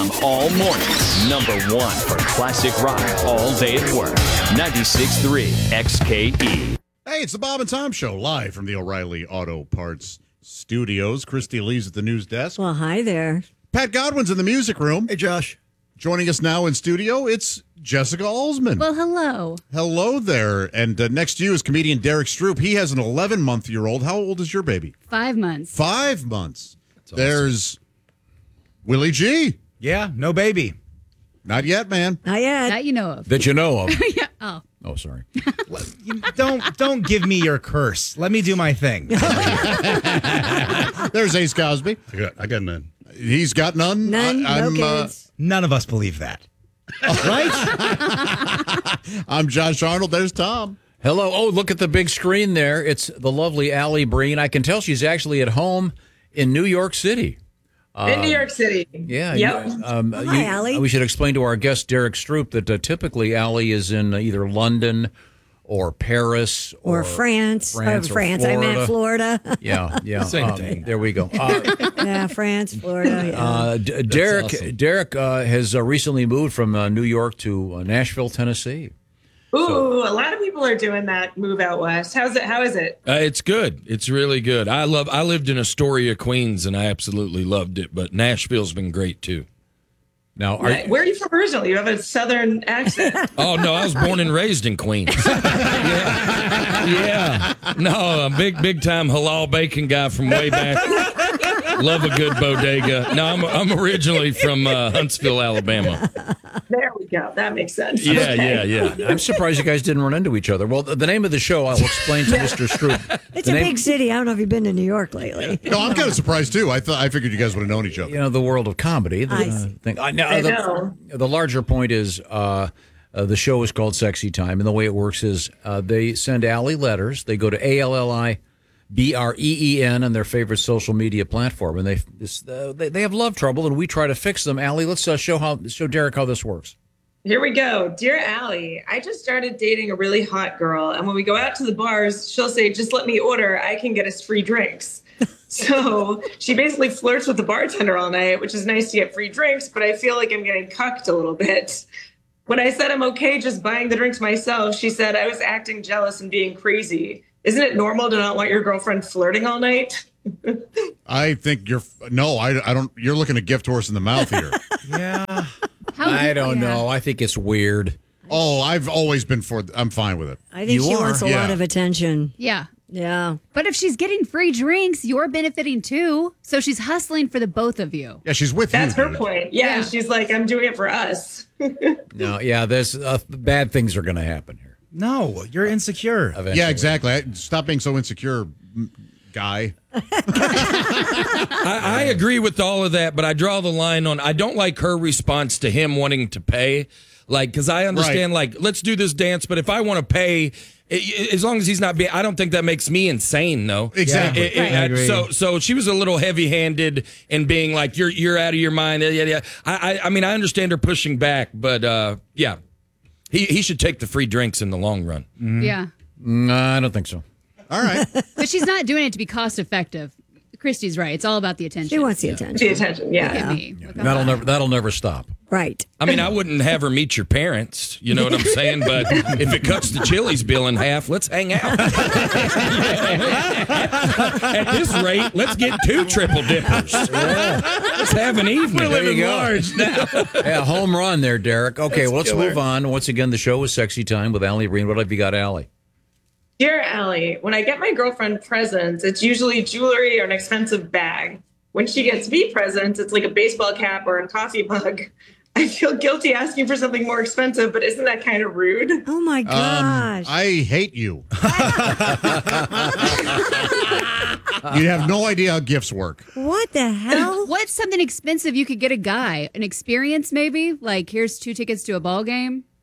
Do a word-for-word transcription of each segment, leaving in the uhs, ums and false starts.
All morning, number one for classic rock all day at work. ninety-six point three X K E. Hey, it's the Bob and Tom Show, live from the O'Reilly Auto Parts Studios. Christy Lee's at the news desk. Well, hi there. Pat Godwin's in the music room. Hey, Josh. Joining us now in studio, it's Jessica Alsman. Well, hello. Hello there. And uh, next to you is comedian Derek Stroop. He has an eleven-month-year-old. How old is your baby? Five months. Five months. Awesome. There's Willie G. Yeah, no baby. Not yet, man. Not yet. That you know of. That you know of. yeah. Oh. Oh, sorry. You don't don't give me your curse. Let me do my thing. There's Ace Cosby. I got, I got none. He's got none. None, I, no I'm, kids. None of us believe that. Right? Uh, I'm Josh Arnold. There's Tom. Hello. Oh, look at the big screen there. It's the lovely Allie Breen. I can tell she's actually at home in New York City. In New York City. Yeah. Yep. You, um, Hi, you- Allie. We should explain to our guest, Derek Stroop, that uh, typically Allie is in either London or Paris Or, or, France. France or or France. I meant Florida. Yeah, yeah. Same um, thing. There we go. Uh, yeah, France, Florida. Yeah. uh, D- Derek awesome. Derek uh, has uh, recently moved from uh, New York to uh, Nashville, Tennessee. Ooh, a lot of people are doing that move out west. How's it? How is it? Uh, it's good. It's really good. I love. I lived in Astoria, Queens, and I absolutely loved it. But Nashville's been great too. Now, are, Right. Where are you from originally? You have a southern accent. Oh no, I was born and raised in Queens. yeah. yeah. No, a big, big time halal bacon guy from way back. Love a good bodega. No, I'm I'm originally from uh, Huntsville, Alabama. There we go. That makes sense. Yeah, Okay. yeah, yeah. I'm surprised you guys didn't run into each other. Well, the, the name of the show, I'll explain to Mister Stroop. it's the a name, big city. I don't know if you've been to New York lately. No, I'm kind of surprised, too. I thought I figured you guys would have known each other. You know, the world of comedy. The, I uh, see. thing. I, now, I the, know. the larger point is uh, uh, the show is called Sexy Time, and the way it works is uh, they send Allie letters. They go to A L L I B R E E N on their favorite social media platform, and they this, uh, they, they have love trouble, and we try to fix them. Allie, let's uh, show how show Derek how this works. Here we go. Dear Allie, I just started dating a really hot girl, and when we go out to the bars, she'll say, just let me order. I can get us free drinks. So she basically flirts with the bartender all night, which is nice to get free drinks, but I feel like I'm getting cucked a little bit. When I said I'm okay just buying the drinks myself, she said I was acting jealous and being crazy. Isn't it normal to not want your girlfriend flirting all night? I think you're no, I, I don't. You're looking a gift horse in the mouth here. Yeah. How I don't yeah. know. I think it's weird. Oh, I've always been for. I'm fine with it. I think You she are? wants a Yeah. lot of attention. Yeah. Yeah. But if she's getting free drinks, you're benefiting too. So she's hustling for the both of you. Yeah, she's with That's you. her dude. point. Yeah, Yeah. she's like, I'm doing it for us. No, yeah, there's uh, bad things are going to happen here. No, you're insecure. Eventually. Yeah, exactly. I, stop being so insecure, m- guy. I, I agree with all of that, but I draw the line on. I don't like her response to him wanting to pay. Like, because I understand, like, let's do this dance, but if I want to pay, i- as long as he's not being, I don't think that makes me insane, though. Exactly. It- it- Right. I agree. So, so she was a little heavy-handed in being like, "You're, you're out of your mind." Yeah, yeah. I, I, I mean, I understand her pushing back, but uh, yeah, he, he should take the free drinks in the long run. Yeah. No, I don't think so. All right. But she's not doing it to be cost effective. Christy's right. It's all about the attention. She wants the attention. The attention. Yeah. Look at me. Look at That'll that. never that'll never stop. Right. I mean, I wouldn't have her meet your parents, you know what I'm saying? But if it cuts the Chili's bill in half, let's hang out. At this rate, let's get two triple dippers. Let's have an evening. There you go. large now. Yeah, home run there, Derek. Okay, well, let's killer. move on. Once again, the show is Sexy Time with Allie Breen. What have you got, Allie? Dear Allie, when I get my girlfriend presents, it's usually jewelry or an expensive bag. When she gets me presents, it's like a baseball cap or a coffee mug. I feel guilty asking for something more expensive, but isn't that kind of rude? Oh, my gosh. Um, I hate you. You have no idea how gifts work. what the hell? What's something expensive you could get a guy? An experience, maybe? Like, here's two tickets to a ball game?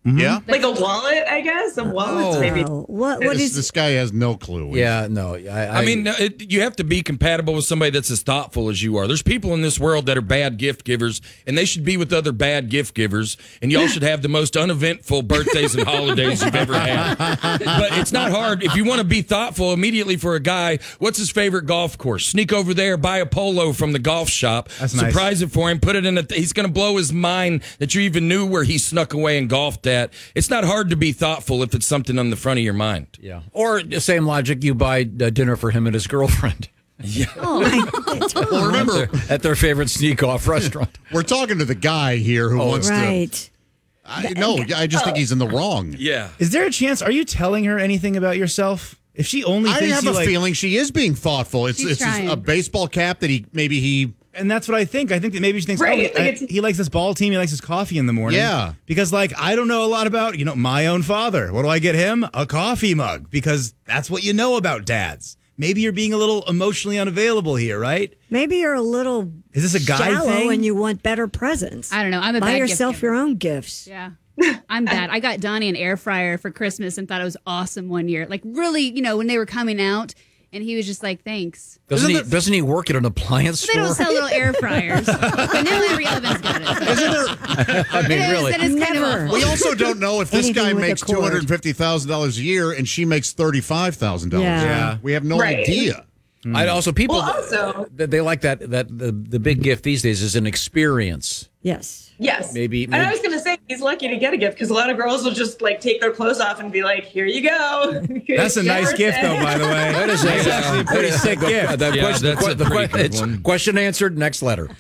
Yeah. Like a wallet, I guess. A wallet, maybe. Oh, what what This, is this guy has no clue. Yeah, no. I, I, I mean, it, you have to be compatible with somebody that's as thoughtful as you are. There's people in this world that are bad gift givers, and they should be with other bad gift givers, and y'all should have the most uneventful birthdays and holidays you've ever had. But it's not hard. If you want to be thoughtful immediately for a guy, what's his favorite golf course? Sneak over there, buy a polo from the golf shop, That's nice. surprise it for him, put it in a, he's going to blow his mind that you even knew where he snuck away and golfed at. It's not hard to be thoughtful if it's something on the front of your mind. yeah. Or the same logic, you buy uh, dinner for him and his girlfriend. oh, I, Well, remember, At their favorite sneak-off restaurant. we're talking to the guy here who wants right. to. I, no, I just think he's in the wrong. Yeah. Is there a chance? Are you telling her anything about yourself? If she only I thinks have you a like, feeling she is being thoughtful. It's She's it's trying. a baseball cap that he maybe he. and that's what I think. I think that maybe she thinks, Right, oh, like I- it's- he likes this ball team. He likes his coffee in the morning. Yeah. Because, like, I don't know a lot about, you know, my own father. What do I get him? A coffee mug. Because that's what you know about dads. Maybe you're being a little emotionally unavailable here, right? Maybe you're a little Is this a guy shallow thing? and you want better presents. I don't know. I'm a Buy bad gift yourself giver. your own gifts. Yeah. I'm bad. I got Donnie an air fryer for Christmas and thought it was awesome one year. Like, really, you know, when they were coming out, and he was just like, thanks. Doesn't he, doesn't he work at an appliance They don't store? sell little air fryers. But now every oven's got it. So. Isn't there? I mean, It is, really. it is kind of Never. awful. We also don't know if this Anything guy with a makes cord. two hundred fifty thousand dollars a year and she makes thirty-five thousand dollars. Yeah. Yeah. We have no Right. idea. I also people Well, also- they, they like that that the, the big gift these days is an experience. Yes. Yes. Maybe- And I maybe- was going to say, he's lucky to get a gift because a lot of girls will just like take their clothes off and be like, here you go. That's a nice gift, though, by the way. That is That's actually a pretty sick gift. That Yeah, question, that's the, a the, pretty good it's one. question answered. Next letter.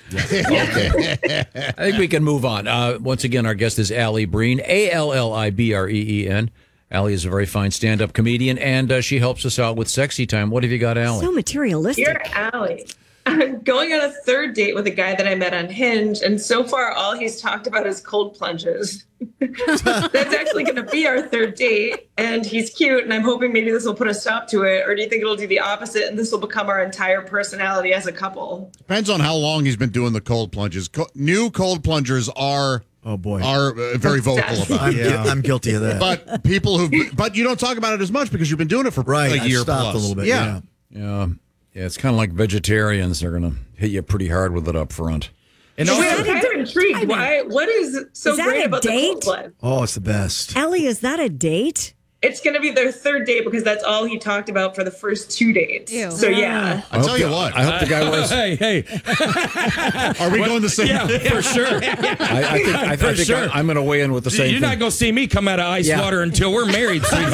Okay. I think we can move on. Uh, once again, our guest is Allie Breen, A L L I B R E E N. Allie is a very fine stand-up comedian, and uh, she helps us out with Sexy Time. What have you got, Allie? So materialistic. Dear Allie, I'm going on a third date with a guy that I met on Hinge, and so far all he's talked about is cold plunges. That's actually going to be our third date, and he's cute, and I'm hoping maybe this will put a stop to it, or do you think it'll do the opposite, and this will become our entire personality as a couple? Depends on how long he's been doing the cold plunges. Co- new cold plungers are Oh boy, are uh, very vocal Obsessed. about I'm, it. gui- I'm guilty of that. But people who, but you don't talk about it as much because you've been doing it for right, a I year stopped plus. a little bit. Yeah. Yeah. Yeah, yeah. It's kind of like vegetarians. They're going to hit you pretty hard with it up front. And Wait, also, I'm kind of intrigued. Why? What is so Is that great a about the date? cold plunge? Oh, it's the best. Ellie, is that a date? It's going to be their third date because that's all he talked about for the first two dates. Ew. So yeah. I tell you what, I hope the guy wears. hey, hey, are we going the same? yeah, for sure. I, I think, I, I For think sure. I, I'm going to weigh in with the same You're thing. not going to see me come out of ice Yeah. water until we're married. Suzanne.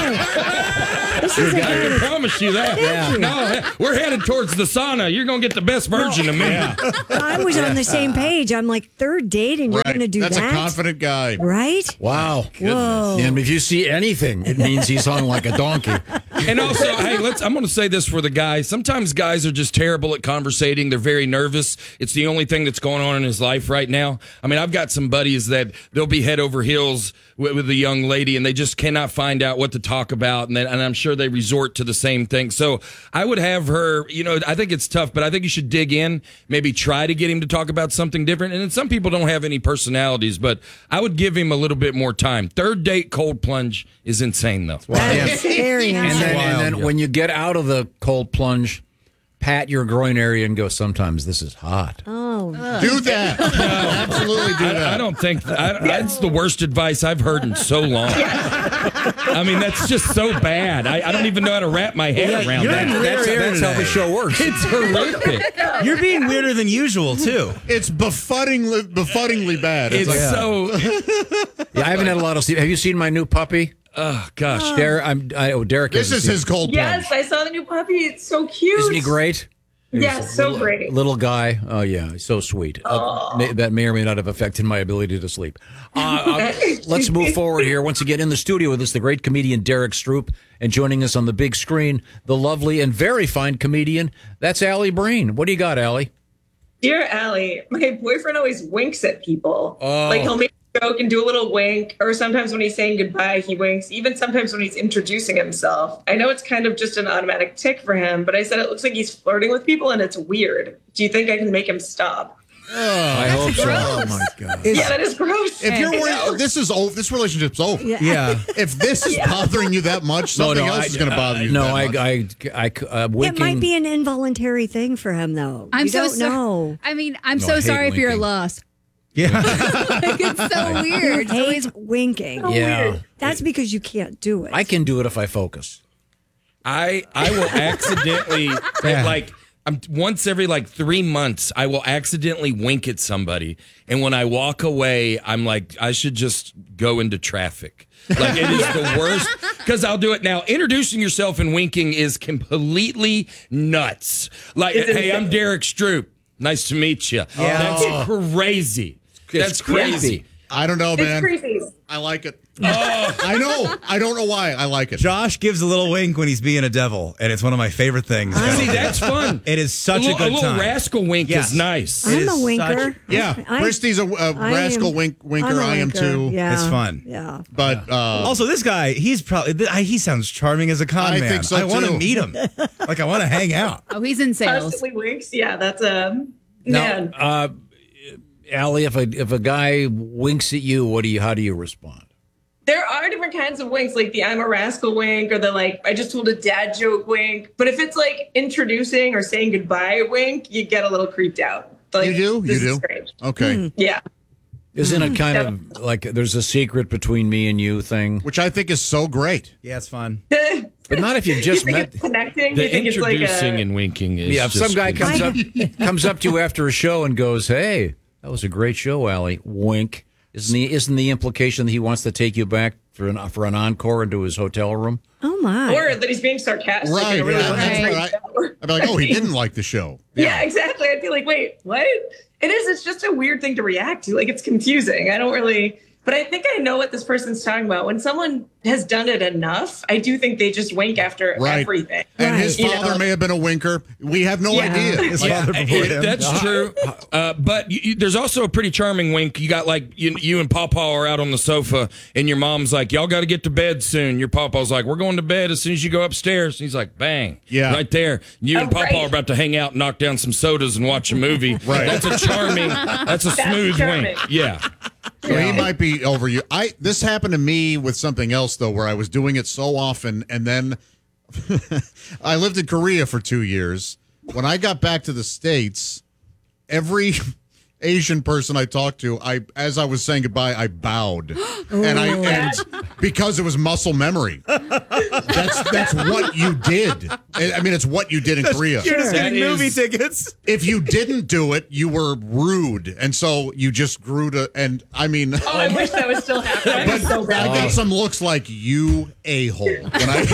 I can promise you that. Yeah. No, we're headed towards the sauna. You're going to get the best version of me. I was on the same page. I'm like, third date and you're Right. going to do That's that? a confident guy. Right? Wow. Whoa. And if you see anything, it means he's hung like a donkey. And also, hey, let's. I'm going to say this for the guys. Sometimes guys are just terrible at conversating. They're very nervous. It's the only thing that's going on in his life right now. I mean, I've got some buddies that they'll be head over heels with, with a young lady, and they just cannot find out what to talk about. And, then, and I'm sure they resort to the same thing. So I would have her. You know, I think it's tough, but I think you should dig in. Maybe try to get him to talk about something different. And then some people don't have any personalities, but I would give him a little bit more time. Third date cold plunge is insane, though. That is very And nice. then, and then when you get out of the cold plunge, pat your groin area and go, sometimes this is hot. Oh, Do that. Absolutely do I, that. I don't think I, that's the worst advice I've heard in so long. I mean, that's just so bad. I, I don't even know how to wrap my head around you're that. in That's, rare air that's how the today. show works. It's horrific. You're being weirder than usual, too. It's befuddingly, befuddingly bad. It's like, so. Yeah, I haven't had a lot of sleep. Have you seen my new puppy? Oh gosh. Derek, I'm, I, oh, Derek. this hasn't is seen his cold plunge. Yes, I saw the new puppy. It's so cute. Isn't he great? Yes, so great. Little guy. Oh, yeah. He's so sweet. Uh, may, that may or may not have affected my ability to sleep. Uh, uh, let's move forward here. Once again, in the studio with us, the great comedian Derek Stroop. And joining us on the big screen, the lovely and very fine comedian, that's Allie Breen. What do you got, Allie? Dear Allie, my boyfriend always winks at people. Oh. Like he'll make a joke and do a little wink, or sometimes when he's saying goodbye, he winks. Even sometimes when he's introducing himself. I know it's kind of just an automatic tick for him, but I said it looks like he's flirting with people and it's weird. Do you think I can make him stop? I hope so. Oh my God. Yeah, that is gross. If you're I worried, know. this is over. This relationship's over. Yeah. Yeah. If this is bothering you that much, No, something no, else I- is going to bother you. No, that I, much. I, I, uh, It winking. might be an involuntary thing for him, though. I'm you so don't sorry. know. I mean, I'm No, I so hate sorry if you're winking. lost. Yeah. Like, it's so weird. It's Hate always- winking. Yeah, That's because you can't do it. I can do it if I focus. I I will accidentally Yeah. like I'm once every like three months I will accidentally wink at somebody, and when I walk away, I'm like I should just go into traffic. Like it is the worst because I'll do it now. Introducing yourself and winking is completely nuts. Like, It's hey, I'm insane. Derek Stroop. Nice to meet you. Yeah. That's crazy. That's crazy. I don't know, It's man. creepy. I like it. I know. I don't know why. I like it. Josh gives a little wink when he's being a devil, and it's one of my favorite things. See, that's fun. It is such a, little, good a little time. rascal wink Yes. is nice. It I'm is a winker. such- Yeah, I- Christy's a, a I rascal am- wink winker. I'm a I am winker. too. Yeah. It's fun. Yeah. But uh, Also, this guy, he's probably th- I- he sounds charming as a con I man. think so, I want to too. meet him. Like I want to hang out. oh, he's in sales. Constantly winks. Yeah, that's a Now, man. uh, Allie, if a if a guy winks at you, what do you? How do you respond? There are different kinds of winks, like the I'm a rascal wink or the like, I just told a dad joke wink. But if it's like introducing or saying goodbye wink, you get a little creeped out. Like, you do? this You is do? strange. Okay. Yeah. Isn't it kind of like there's a secret between me and you thing? Which I think is so great. Yeah, it's fun. But not if you you just think met. it's connecting? The you think it's like introducing a, and winking is Yeah, if some just guy good. comes up comes up to you after a show and goes, "Hey, that was a great show, Allie." Wink. Isn't the isn't the implication that he wants to take you back for an for an encore into his hotel room? Oh, my. or that he's being sarcastic. Right. in a really Yeah, that's great right. show. I'd be like, oh, he didn't like the show. Yeah, exactly. I'd be like, wait, what? It is. It's just a weird thing to react to. Like, it's confusing. I don't really, but I think I know what this person's talking about. When someone has done it enough, I do think they just wink after Right. everything. And his You father know? may have been a winker. We have no Yeah. idea. His Like, father before It- him. that's true. Uh, but you, you- there's also a pretty charming wink. You got like you, you and Pawpaw are out on the sofa, and your mom's like, "Y'all got to get to bed soon." Your Pawpaw's like, "We're going to bed as soon as you go upstairs." And he's like, "Bang!" Yeah. right there. You and Oh, Pawpaw right. are about to hang out, knock down some sodas, and watch a movie. Right. That's a charming. That's a That's smooth charming. wink. Yeah. So he might be over you. I this happened to me with something else though, where I was doing it so often, and then I lived in Korea for two years. When I got back to the States, every Asian person I talked to, I as I was saying goodbye, I bowed, and I and because it was muscle memory. That's that's what you did. I I mean, it's what you did in Korea. You're just That getting movie is- tickets. If you didn't do it, you were rude, and so you just grew to. And I mean, Oh, I wish that was still happening. but so I bad. got some looks like you a hole. When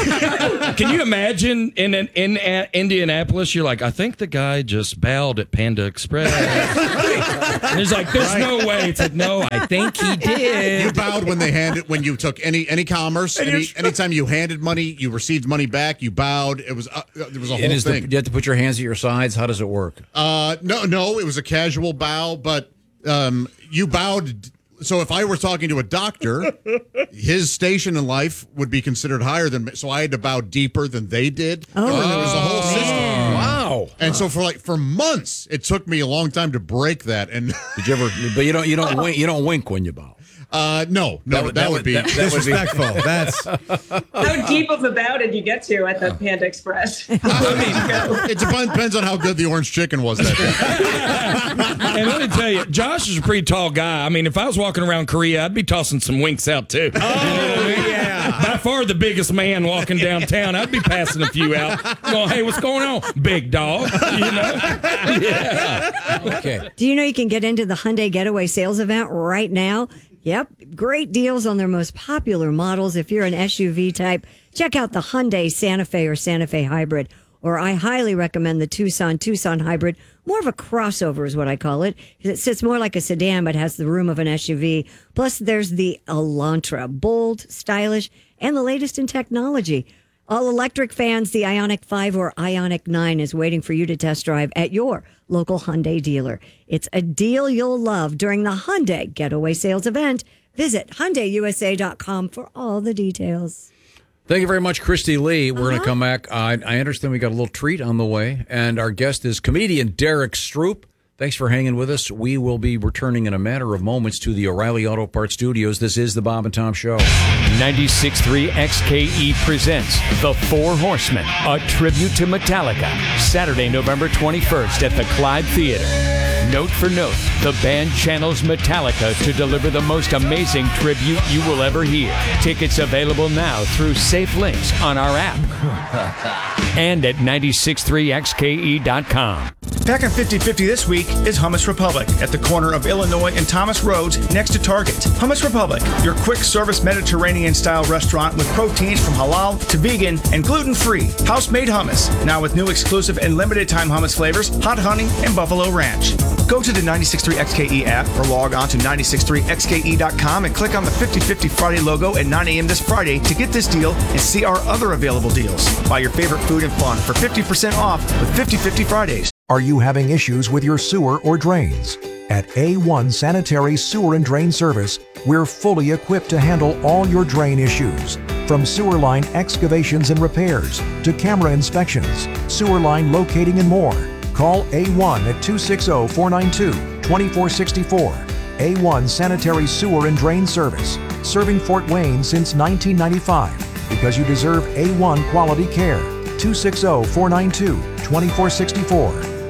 I Can you imagine in an, in a, Indianapolis? You're like, I think the guy just bowed at Panda Express. And he's like, there's no way. It's like, no, I think he you did. bowed when they handed when you took any any commerce, any, anytime you handed money, you received money back. You bowed. It was uh, there was a whole And is the, thing. you have to put your hands at your sides. How does it work? Uh, no, no, it was a casual bow, but um, you bowed. So if I were talking to a doctor, his station in life would be considered higher than me. So I had to bow deeper than they did. Oh, and there was a whole system. Wow. And so for like for months, it took me a long time to break that. And Did you ever? But you don't. You don't wink. You don't wink when you bow. uh, no, no, that, would, be. that- that would be- Disrespectful. That's How deep of a bow did you get to at the Panda Express? I mean, it depends, depends on how good the orange chicken was that day. And let me tell you, Josh is a pretty tall guy. I mean, if I was walking around Korea, I'd be tossing some winks out too. oh yeah. By far the biggest man walking downtown. I'd be passing a few out. Going, hey, what's going on, big dog? You know? Yeah. Okay. Do you know you can get into the Hyundai Getaway sales event right now? Yep. Great deals on their most popular models. If you're an S U V type, check out the Hyundai Santa Fe or Santa Fe Hybrid. Or I highly recommend the Tucson Tucson Hybrid. More of a crossover is what I call it. It sits more like a sedan, but has the room of an S U V. Plus, there's the Elantra. Bold, stylish, and the latest in technology. All electric fans, the Ioniq five or Ioniq nine is waiting for you to test drive at your local Hyundai dealer. It's a deal you'll love during the Hyundai Getaway Sales event. Visit Hyundai U S A dot com for all the details. Thank you very much, Christy Lee. We're going to come back. I, I understand we got a little treat on the way, and our guest is comedian Derek Stroop. Thanks for hanging with us. We will be returning in a matter of moments to the O'Reilly Auto Parts Studios. This is the Bob and Tom Show. ninety-six point three X K E presents The Four Horsemen, a tribute to Metallica, Saturday, November twenty-first at the Clyde Theater. Note for note, the band channels Metallica to deliver the most amazing tribute you will ever hear. Tickets available now through safe links on our app and at nine six three X K E dot com. Packing fifty fifty this week is Hummus Republic at the corner of Illinois and Thomas Roads next to Target. Hummus Republic, your quick service Mediterranean-style restaurant with proteins from halal to vegan and gluten-free. House-made hummus, now with new exclusive and limited-time hummus flavors, hot honey, and buffalo ranch. Go to the ninety-six point three X K E app or log on to nine six three X K E dot com and click on the fifty fifty Friday logo at nine a.m. this Friday to get this deal and see our other available deals. Buy your favorite food and fun for fifty percent off with fifty fifty Fridays. Are you having issues with your sewer or drains? At A one Sanitary Sewer and Drain Service, we're fully equipped to handle all your drain issues. From sewer line excavations and repairs to camera inspections, sewer line locating and more. Call A one at two six zero, four nine two, two four six four. A one Sanitary Sewer and Drain Service, serving Fort Wayne since nineteen ninety-five. Because you deserve A one quality care. two six zero, four nine two, two four six four.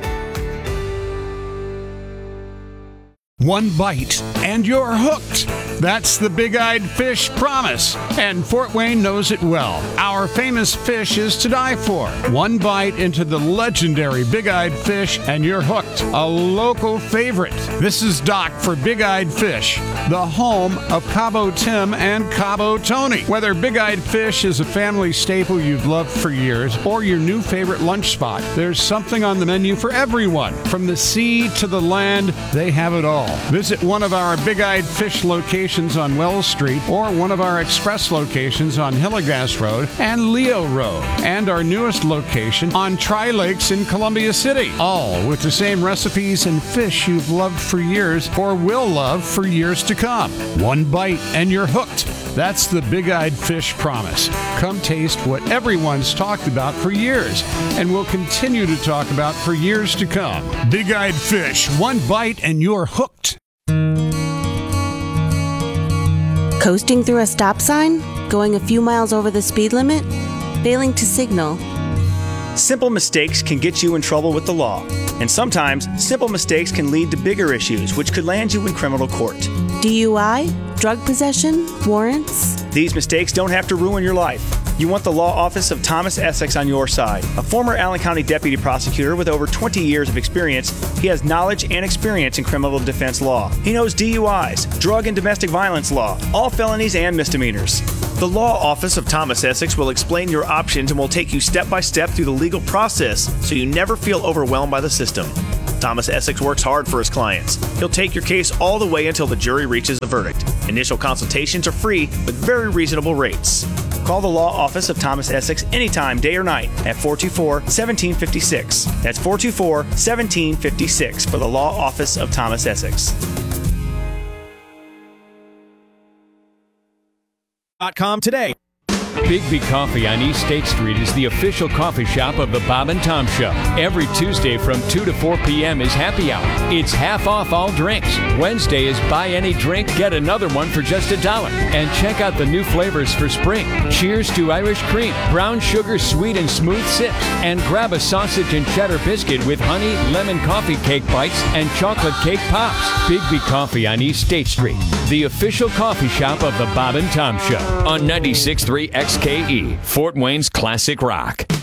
One bite and you're hooked. That's the Big-Eyed Fish promise, and Fort Wayne knows it well. Our famous fish is to die for. One bite into the legendary Big-Eyed Fish and you're hooked. A local favorite. This is Doc for Big-Eyed Fish, the home of Cabo Tim and Cabo Tony. Whether Big-Eyed Fish is a family staple you've loved for years or your new favorite lunch spot, there's something on the menu for everyone. From the sea to the land, they have it all. Visit one of our Big-Eyed Fish locations on Wells Street or one of our express locations on Hillegas Road and Leo Road, and our newest location on Tri-Lakes in Columbia City, all with the same recipes and fish you've loved for years or will love for years to come. One bite and you're hooked. That's the Big-Eyed Fish promise. Come taste what everyone's talked about for years and will continue to talk about for years to come. Big-Eyed Fish, one bite and you're hooked. Coasting through a stop sign? Going a few miles over the speed limit? Failing to signal? Simple mistakes can get you in trouble with the law. And sometimes, simple mistakes can lead to bigger issues, which could land you in criminal court. D U I? Drug possession? Warrants? These mistakes don't have to ruin your life. You want the law office of Thomas Essex on your side. A former Allen County deputy prosecutor with over twenty years of experience, he has knowledge and experience in criminal defense law. He knows D U Is, drug and domestic violence law, all felonies and misdemeanors. The law office of Thomas Essex will explain your options and will take you step by step through the legal process so you never feel overwhelmed by the system. Thomas Essex works hard for his clients. He'll take your case all the way until the jury reaches a verdict. Initial consultations are free with very reasonable rates. Call the law office of Thomas Essex anytime, day or night, at four two four, one seven five six. That's four two four, one seven five six for the law office of Thomas Essex. .com today. Bigby Coffee on East State Street is the official coffee shop of the Bob and Tom Show. Every Tuesday from two to four p.m. is happy hour. It's half off all drinks. Wednesday is buy any drink, get another one for just a dollar. And check out the new flavors for spring. Cheers to Irish cream, brown sugar sweet and smooth sips, and grab a sausage and cheddar biscuit with honey, lemon coffee cake bites, and chocolate cake pops. Bigby Coffee on East State Street, the official coffee shop of the Bob and Tom Show on ninety-six point three X K E, Fort Wayne's Classic Rock.